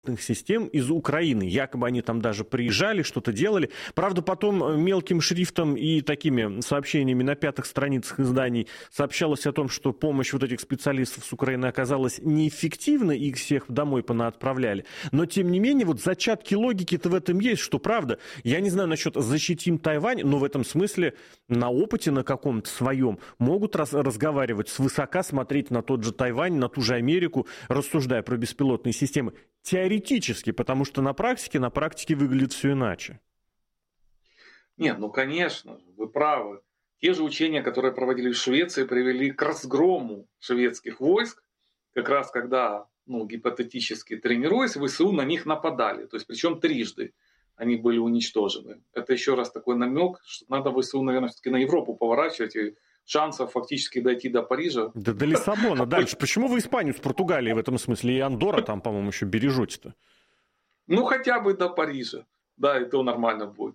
систем из Украины. Якобы они там даже приезжали, что-то делали. Правда, потом мелким шрифтом и такими сообщениями на пятых страницах изданий сообщалось о том, что помощь вот этих специалистов с Украины оказалась неэффективна, и их всех домой понаотправляли. Но, тем не менее, вот зачатки логики-то в этом есть, что правда. Я не знаю насчет «защитим Тайвань», но в этом смысле на опыте на каком-то своем могут разговаривать свысока, смотреть на тот же Тайвань, на ту же Америку, рассуждая про беспилотные системы. Теоретически, потому что на практике выглядит все иначе. Нет, ну конечно, вы правы. Те же учения, которые проводили в Швеции, привели к разгрому шведских войск, как раз когда, гипотетически тренируясь, ВСУ на них нападали. То есть, причем трижды они были уничтожены. Это еще раз такой намек, что надо ВСУ, наверное, все-таки на Европу поворачивать, и шансов фактически дойти до Парижа. Да до Лиссабона дальше. Почему вы Испанию с Португалией в этом смысле? И Андорра там, по-моему, еще бережете-то. Ну, хотя бы до Парижа. Да, и то нормально будет.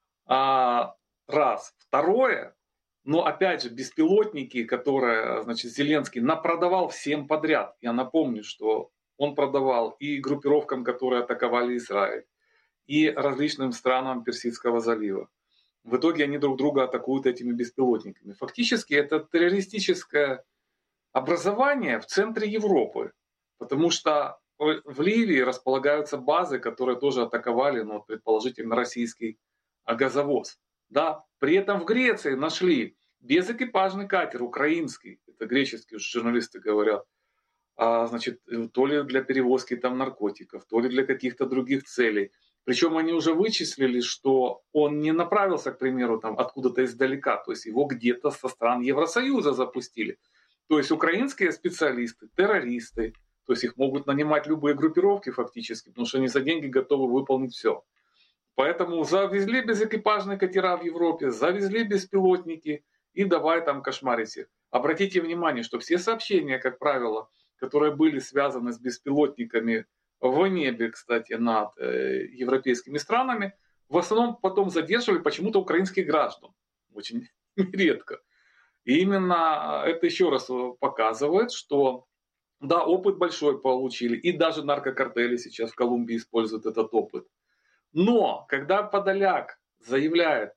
Раз. Второе. Но опять же, беспилотники, которые, Зеленский напродавал всем подряд. Я напомню, что он продавал и группировкам, которые атаковали Израиль, и различным странам Персидского залива. В итоге они друг друга атакуют этими беспилотниками. Фактически это террористическое образование в центре Европы. Потому что в Ливии располагаются базы, которые тоже атаковали, предположительно, российский газовоз. Да? При этом в Греции нашли безэкипажный катер украинский, это греческие журналисты говорят, то ли для перевозки там наркотиков, то ли для каких-то других целей. Причем они уже вычислили, что он не направился, к примеру, там откуда-то издалека, то есть его где-то со стран Евросоюза запустили. То есть украинские специалисты, террористы, то есть их могут нанимать любые группировки фактически, потому что они за деньги готовы выполнить все. Поэтому завезли безэкипажные катера в Европе, завезли беспилотники и давай там кошмарить их. Обратите внимание, что все сообщения, как правило, которые были связаны с беспилотниками в небе, кстати, над европейскими странами, в основном потом задерживали почему-то украинских граждан. Очень редко. И именно это еще раз показывает, что да, опыт большой получили, и даже наркокартели сейчас в Колумбии используют этот опыт. Но когда подляк заявляет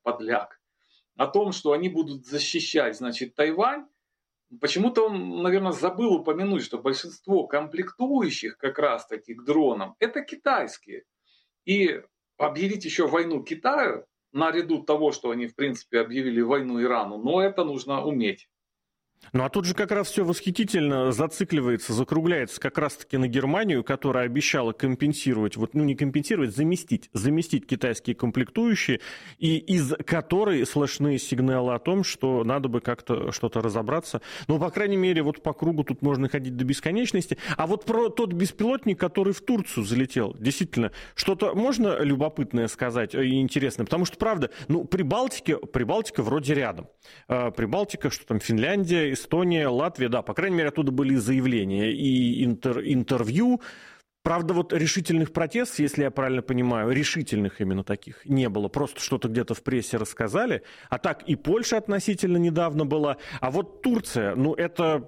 о том, что они будут защищать, Тайвань, почему-то он, наверное, забыл упомянуть, что большинство комплектующих как раз-таки к дронам это китайские. И объявить еще войну Китаю, наряду того, что они, в принципе, объявили войну Ирану, но это нужно уметь. Ну а тут же как раз все восхитительно зацикливается, закругляется как раз-таки на Германию, которая обещала компенсировать, не компенсировать, заместить китайские комплектующие, и из которой слышны сигналы о том, что надо бы как-то что-то разобраться. Ну, по крайней мере, по кругу тут можно ходить до бесконечности. А вот про тот беспилотник, который в Турцию залетел, действительно, что-то можно любопытное сказать и интересное? Потому что, правда, Прибалтика вроде рядом. Прибалтика, что там, Финляндия, Эстония, Латвия, да, по крайней мере, оттуда были заявления и интервью. Правда, решительных протестов, если я правильно понимаю, решительных именно таких не было. Просто что-то где-то в прессе рассказали. А так и Польша относительно недавно была. А вот Турция, это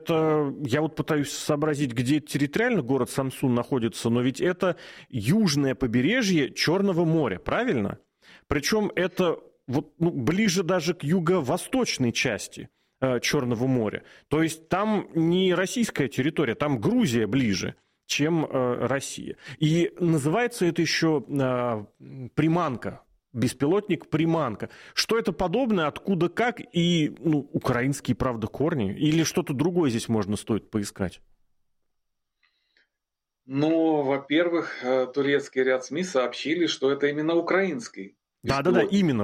я пытаюсь сообразить, где территориально город Самсун находится, но ведь это южное побережье Черного моря, правильно? Причем это ближе даже к юго-восточной части Черного моря. То есть там не российская территория, там Грузия ближе, чем Россия. И называется это еще приманка, беспилотник приманка. Что это подобное, откуда, как, и украинские, правда, корни? Или что-то другое здесь стоит поискать? Во-первых, турецкий ряд СМИ сообщили, что это именно украинский. Да, именно,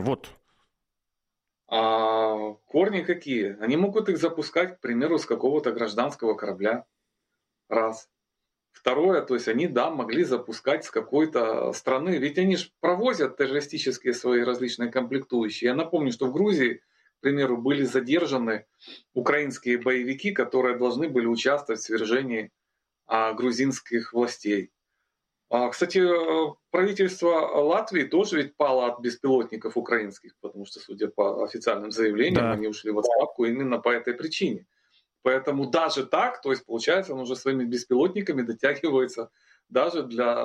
А корни какие? Они могут их запускать, к примеру, с какого-то гражданского корабля. Раз. Второе, то есть они, могли запускать с какой-то страны. Ведь они же провозят террористические свои различные комплектующие. Я напомню, что в Грузии, к примеру, были задержаны украинские боевики, которые должны были участвовать в свержении грузинских властей. Кстати, правительство Латвии тоже ведь пало от беспилотников украинских, потому что, судя по официальным заявлениям, они ушли в отставку именно по этой причине. Поэтому даже так, то есть получается, он уже своими беспилотниками дотягивается даже для